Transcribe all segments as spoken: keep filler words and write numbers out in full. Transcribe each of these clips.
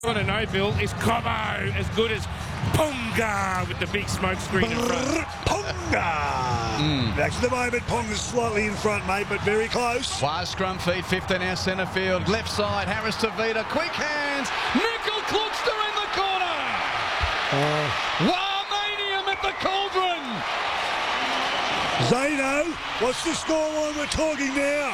On a no-bill is Cobo, as good as Ponga with the big smoke screen in front. Ponga! Mm. Back to the moment, Ponga's slightly in front, mate, but very close. Wire scrum feed, fifteen out centre field. Left side, Harris Tavita, quick hands. Nickel Kluckster in the corner. Uh, Warmanium at the cauldron. Zano, what's the scoreline we're talking now?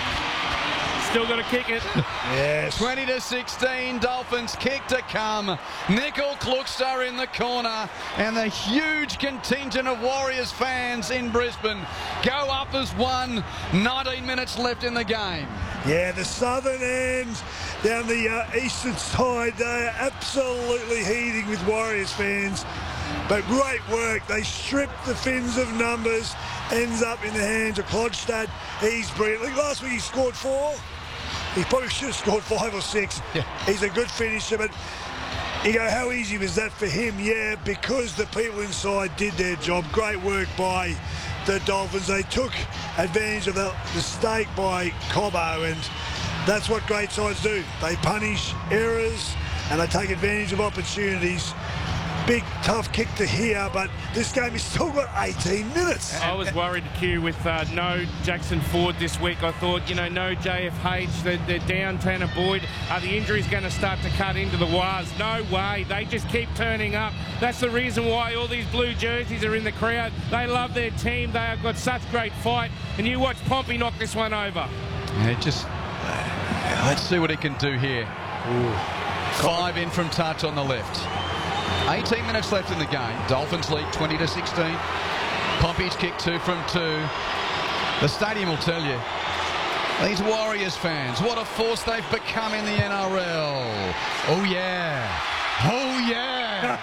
Still got to kick it. Yes. twenty to sixteen, Dolphins kick to come. Nickel Kluckster in the corner, and the huge contingent of Warriors fans in Brisbane go up as one. nineteen minutes left in the game. Yeah, the southern end down the uh, eastern side, they're absolutely heating with Warriors fans. But great work. They stripped the Finns of numbers. Ends up in the hands of Klodstad. He's brilliant. Last week he scored four. He probably should have scored five or six. Yeah. He's a good finisher, but you go, how easy was that for him? Yeah, because the people inside did their job. Great work by the Dolphins. They took advantage of the mistake by Cobo, and that's what great sides do. They punish errors and they take advantage of opportunities. Big, tough kick to here, but this game has still got eighteen minutes. I was worried, Q, with uh, no Jackson Ford this week. I thought, you know, no J F H, they're, they're down Tanner Boyd. Are the injuries going to start to cut into the wires? No way. They just keep turning up. That's the reason why all these blue jerseys are in the crowd. They love their team. They have got such great fight. And you watch Pompey knock this one over. Yeah, just, uh, let's see what he can do here. Ooh. Five in from touch on the left. eighteen minutes left in the game. Dolphins lead twenty to sixteen. Pompey's kick two from two. The stadium will tell you. These Warriors fans, what a force they've become in the N R L. Oh yeah. Oh yeah.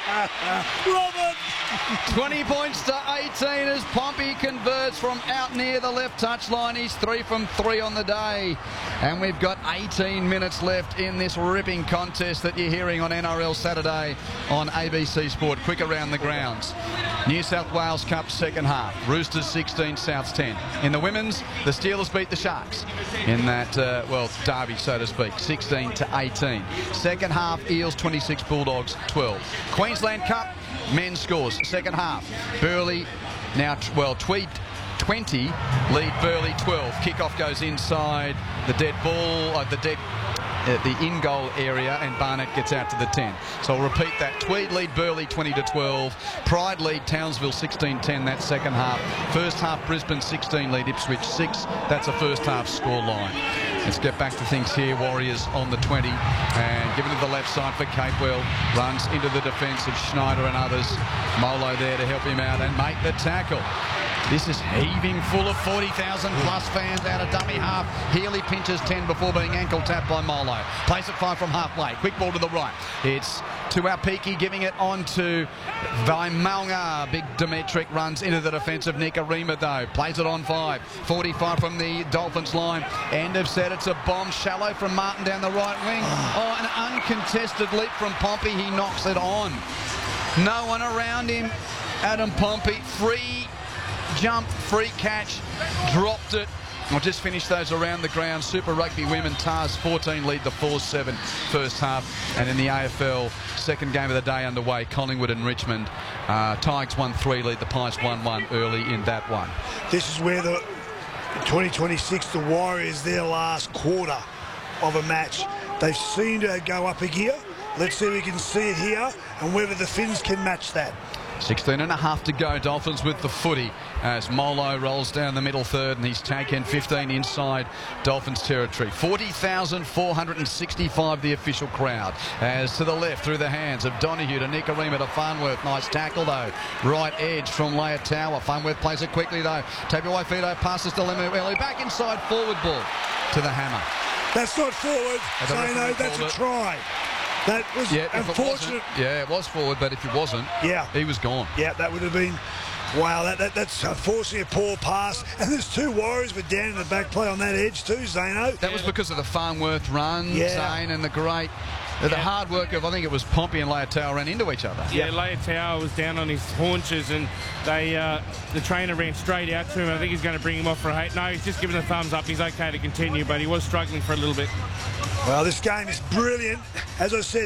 Robert! twenty points to eighteen as Pompey converts from out near the left touchline. He's three from three on the day. And we've got eighteen minutes left in this ripping contest that you're hearing on N R L Saturday on A B C Sport. Quick around the grounds. New South Wales Cup second half. Roosters sixteen, Souths ten. In the women's, the Steelers beat the Sharks in that, uh, well, derby, so to speak, sixteen to eighteen. Second half, Eels twenty-six, Bulldogs twelve. Queensland Cup, men's scores, second half. Burleigh, now, well, Tweed twenty, lead Burleigh twelve. Kickoff goes inside the dead ball, uh, the dead, uh, the in-goal area, and Barnett gets out to the ten. So I'll repeat that. Tweed lead Burleigh twenty to twelve. Pride lead Townsville sixteen ten, that second half. First half, Brisbane sixteen lead Ipswich six. That's a first half score line. Let's get back to things here. Warriors on the twenty, and given to the left side for Capewell. Runs into the defence of Schneider and others. Molo there to help him out and make the tackle. This is heaving full of forty thousand plus fans out of dummy half. Healy pinches ten before being ankle tapped by Molo. Plays it five from halfway. Quick ball to the right. It's to Aupiki, giving it on to Vaimaunga. Big Dimetric runs into the defence of Nikarima though. Plays it on five. forty-five from the Dolphins line. End of set. It's a bomb. Shallow from Martin down the right wing. Oh, an uncontested leap from Pompey. He knocks it on. No one around him. Adam Pompey. Free jump, free catch, dropped it. I'll just finish those around the ground. Super Rugby Women, Tars fourteen lead the four seven first half. And in the A F L, second game of the day underway, Collingwood and Richmond. Uh, Tigers one three lead the Pies one one early in that one. This is where the twenty twenty-six, the Warriors, their last quarter of a match. They seem to go up a gear. Let's see if we can see it here and whether the Finns can match that. sixteen and a half to go. Dolphins with the footy as Molo rolls down the middle third, and he's taken fifteen inside Dolphins territory. forty thousand four hundred sixty-five the official crowd. As to the left through the hands of Donahue to Nikarima to Farnworth. Nice tackle though. Right edge from Leia Tower. Farnworth plays it quickly though. Tabuai Fido passes to Lemuelu. Back inside, forward ball to the hammer. That's not forward. So no, that's a try. That was yeah, unfortunate. It yeah, it was forward, but if it wasn't, yeah, he was gone. Yeah, that would have been, wow, that, that that's unfortunately a poor pass. And there's two Warriors with down in the back play on that edge too, Zano. That was because of the Farnworth run, yeah. Zane, and the great The yeah. hard work of, I think it was Pompey and Leotau ran into each other. Yeah, yep. Leotau was down on his haunches, and they uh, the trainer ran straight out to him. I think he's going to bring him off for a hate. No, he's just giving the thumbs up. He's okay to continue, but he was struggling for a little bit. Well, this game is brilliant. As I said,